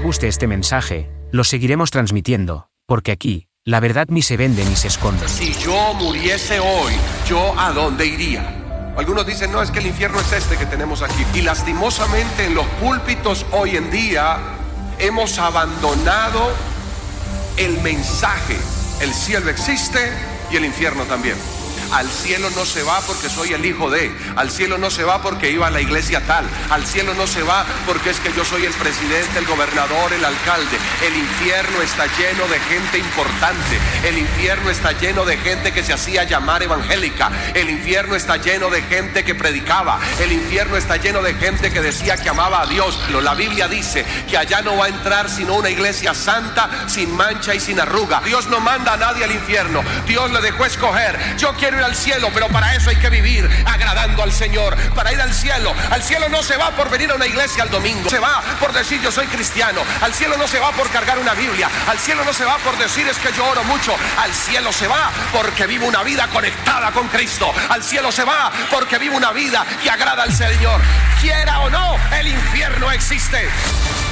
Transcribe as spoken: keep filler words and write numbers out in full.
guste este mensaje, lo seguiremos transmitiendo, porque aquí, la verdad ni se vende ni se esconde. Si yo muriese hoy, ¿yo a dónde iría? Algunos dicen, no, es que el infierno es este que tenemos aquí. Y lastimosamente en los púlpitos hoy en día hemos abandonado el mensaje. El cielo existe y el infierno también. Al cielo no se va porque soy el hijo de. Al cielo no se va porque iba a la iglesia tal. Al cielo no se va porque es que yo soy el presidente, el gobernador, el alcalde. El infierno está lleno de gente importante. El infierno está lleno de gente que se hacía llamar evangélica. El infierno está lleno de gente que predicaba. El infierno está lleno de gente que decía que amaba a Dios. La Biblia dice que allá no va a entrar sino una iglesia santa, sin mancha y sin arruga. Dios no manda a nadie al infierno. Dios le dejó escoger. Yo quiero ir al cielo, pero para eso hay que vivir agradando al Señor. Para ir al cielo, al cielo no se va por venir a una iglesia el domingo, se va por decir yo soy cristiano. Al cielo no se va por cargar una Biblia. Al cielo no se va por decir es que yo oro mucho. Al cielo se va porque vivo una vida conectada con Cristo. Al cielo se va porque vivo una vida que agrada al Señor. Quiera o no, el infierno existe.